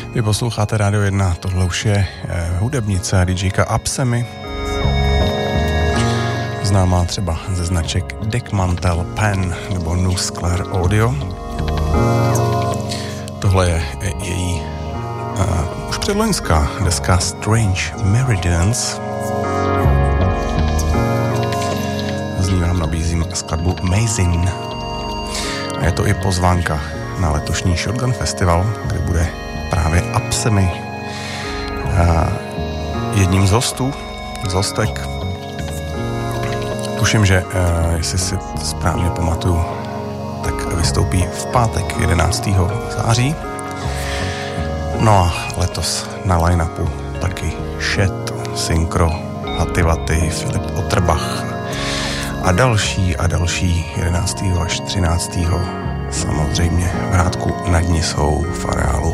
Vy posloucháte Rádio 1, tohle už je hudebnice a DJka Apsemi. Známá třeba ze značek Deckmantel Pen nebo Nuskler Audio. Tohle je její už předloňská deska Strange Meridians. Z ní vám nabízím skladbu Amazing. A je to i pozvánka na letošní Shotgun Festival, kde bude právě Apsemi jedním z hostek. Tuším, že jestli si správně pamatuju, tak vystoupí v pátek 11. září. No a letos na line-upu taky Shed, Synchro, Hativaty, Filip Otterbach a další 11. až 13. samozřejmě v Hrádku nad Nisou v areálu